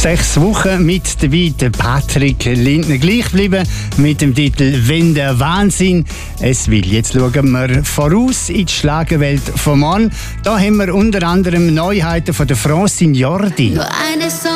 6 Wochen mit dabei der Patrick Lindner, gleich geblieben mit dem Titel «Wenn der Wahnsinn es will». Jetzt schauen wir voraus in die Schlagerwelt von morgen. Da haben wir unter anderem Neuheiten von der Francine Jordi.